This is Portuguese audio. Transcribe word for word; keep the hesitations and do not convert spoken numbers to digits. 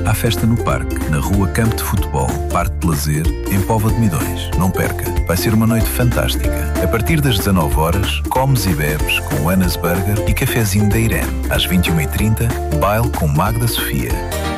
há festa no parque, na rua Campo de Futebol, Parque de Lazer, em Póvoa de Midões. Não perca, vai ser uma noite fantástica. A partir das dezanove horas, comes e bebes com Anas Burger e cafezinho da Irene. Às vinte e uma e trinta, baile com Magda Sofia.